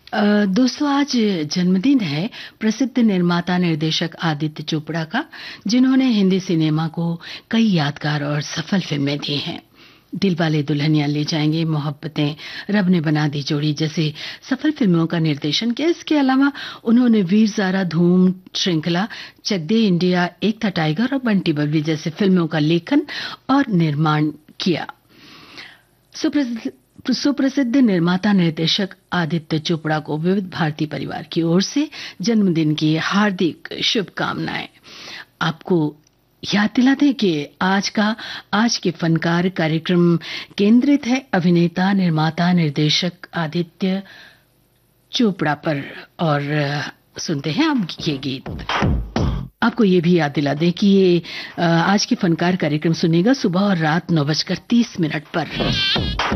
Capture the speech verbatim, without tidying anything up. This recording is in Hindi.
अ, दोस्तों आज जन्मदिन है प्रसिद्ध निर्माता निर्देशक आदित्य चोपड़ा का, जिन्होंने हिंदी सिनेमा को कई यादगार और सफल फिल्में दी हैं। दिलवाले दुल्हनिया ले जाएंगे, मोहब्बतें, रब ने बना दी जोड़ी जैसे सफल फिल्मों का निर्देशन किया। इसके अलावा उन्होंने वीर ज़ारा, धूम श्रृंखला, चक दे इंडिया, एक था टाइगर और बंटी बबली जैसे फिल्मों का लेखन और निर्माण किया। सुप्रसिद्ध सुप्रसिद्ध निर्माता निर्देशक आदित्य चोपड़ा को विविध भारती परिवार की ओर से जन्मदिन की हार्दिक शुभकामनाएं। आपको याद दिला दें कि आज का आज के फनकार कार्यक्रम केंद्रित है अभिनेता, निर्माता, निर्देशक आदित्य चोपड़ा पर। और सुनते हैं अब ये गीत। आपको ये भी याद दिला दें कि ये आज के फनकार कार्यक्रम सुनेगा सुबह और रात नौ बजकर तीस मिनट पर।